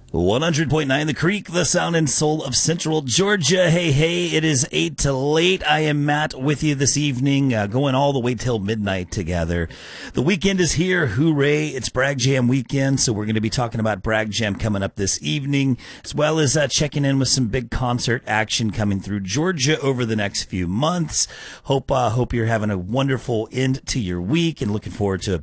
100.9 The Creek, the sound and soul of Central Georgia. Hey, it is 8 to late. I am Matt with you this evening, going all the way till midnight together. The weekend is here. Hooray. It's Bragg Jam weekend, so we're going to be talking about Bragg Jam coming up this evening, as well as checking in with some big concert action coming through Georgia over the next few months. Hope you're having a wonderful end to your week and looking forward to a